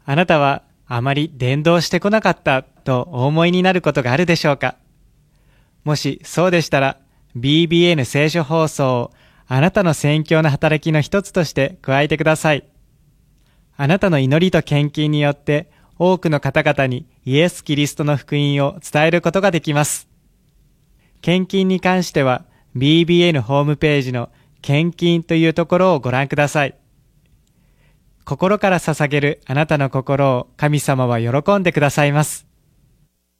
あなたはあまり伝道してこなかったとお思いになることがあるでしょうか。もしそうでしたら、BBN 聖書放送をあなたの宣教の働きの一つとして加えてください。あなたの祈りと献金によって多くの方々にイエス・キリストの福音を伝えることができます。献金に関しては BBN ホームページの献金というところをご覧ください。心から捧げるあなたの心を神様は喜んでくださいます。